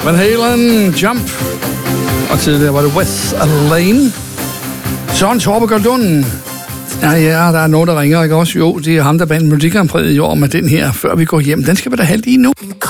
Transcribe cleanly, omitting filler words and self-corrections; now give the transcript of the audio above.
Van Halen, Jump. Og tidligere var det West Lane. Søren Torbegaard Lund. Ja, der er nogen, der ringer, ikke også? Jo, det er ham, der vandt Melodi Grand Prix i år med den her, før vi går hjem. Den skal vi da have lige nu.